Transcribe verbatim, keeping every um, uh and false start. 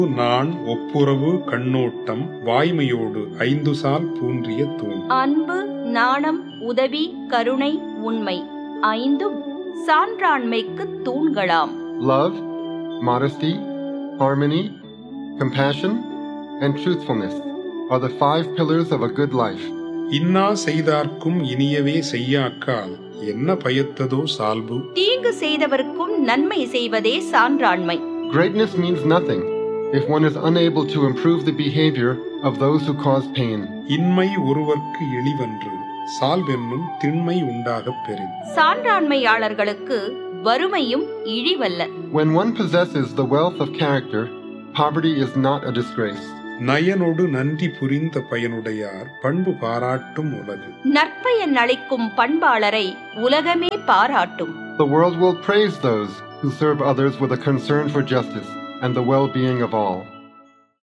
நான் ஒப்புரவு கண்ணோட்டம் வாய்மையோடு ஐந்து சால் பூன்றிய தூண். அன்பு, நாணம், உதவி, கருணை, உண்மை ஐந்தும் சான்றாண்மைக்கு தூண்களாம். Love, modesty, harmony, compassion, and truthfulness are the five pillars of a good life. இன்னா செய்தார்க்கும் இனியவே செய்யாக்கால் என்ன பயத்ததோ சால்பு. தீங்கு செய்தவர்க்கும் நன்மை செய்வதே சான்றாண்மை. Greatness means nothing if one is unable to improve the behavior of those who cause pain. இன்மை ஒருவர்க்கு இழிவன்று சால்வென்னும் திண்மை உண்டாகப் பெறின். சான்றாண்மையாளர்களுக்கு வறுமையும் இழிவல்ல. When one possesses the wealth of character, poverty is not a disgrace. நயனோடு நன்றி புரிந்த பயனுடையார் பண்பு பாராட்டும் உலகு. நற்பயன் அளிக்கும் பண்பாளரை உலகமே பாராட்டும். The world will praise those who serve others with a concern for justice and the well-being of all.